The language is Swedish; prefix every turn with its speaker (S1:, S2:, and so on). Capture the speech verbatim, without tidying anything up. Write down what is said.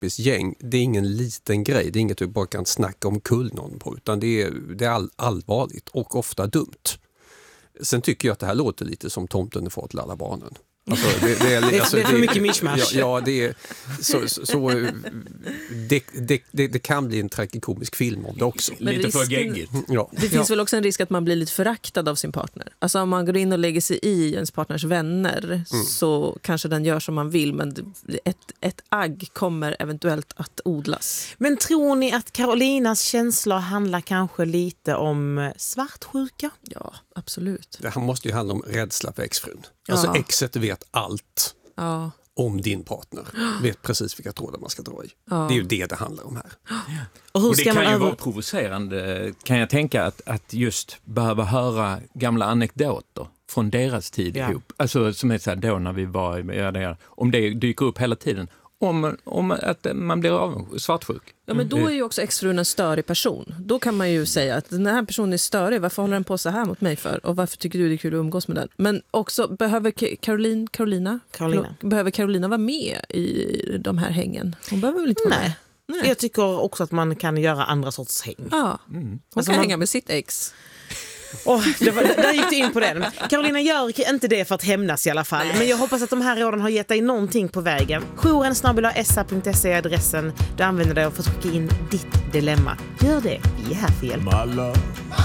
S1: kompis gäng, det är ingen liten grej. Det är inget du bara kan snacka om kull någon på, utan det är, det är all, allvarligt och ofta dumt. Sen tycker jag att det här låter lite som Tomten är far till alla barnen. Alltså, det, det, är, alltså,
S2: det är för mycket mishmash.
S1: Ja, ja, det är så, så, så det, det, det, det kan bli en tragikomisk film om det också.
S3: Men lite
S4: risken,
S3: för geggigt.
S1: Ja.
S4: Det finns
S1: ja.
S4: väl också en risk att man blir lite föraktad av sin partner. Alltså om man går in och lägger sig i ens partners vänner mm. så kanske den gör som man vill, men ett, ett agg kommer eventuellt att odlas.
S2: Men tror ni att Carolinas känslor handlar kanske lite om svartsjuka?
S4: Ja, absolut.
S1: Det här måste ju handla om rädsla för exfrun. Alltså
S4: Ja.
S1: exet vet allt
S4: Ja.
S1: om din partner. Vet precis vilka trådar man ska dra i.
S4: Ja.
S1: Det är ju det det handlar om här.
S2: Och hur
S3: Och det
S2: ska
S3: kan
S2: man
S3: ju
S2: över...
S3: vara provocerande, kan jag tänka, att, att just behöva höra gamla anekdoter från deras tid
S2: Ja.
S3: ihop. Alltså som är så här, då när vi var, ja, det, om det dyker upp hela tiden. Om, om att man blir av, svartsjuk.
S4: Ja, men då är ju också exfrun en störig person. Då kan man ju säga att den här personen är störig. Varför håller den på så här mot mig för? Och varför tycker du det är kul att umgås med den? Men också, behöver Caroline, Carolina,
S2: Carolina.
S4: behöver Carolina vara med i de här hängen? Hon behöver väl inte vara
S2: Nej.
S4: med? Nej.
S2: Jag tycker också att man kan göra andra sorts häng.
S4: Ja, hon
S2: Alltså
S4: kan
S2: man-
S4: hänga med sitt ex.
S2: Oh, det var, där gick du in på den. Carolina gör inte det för att hämnas i alla fall. Men jag hoppas att de här råden har gett dig någonting på vägen. jouren snabel-a s a punkt se är adressen. Du använder det och får skicka in ditt dilemma. Gör det, vi är här för hjälp.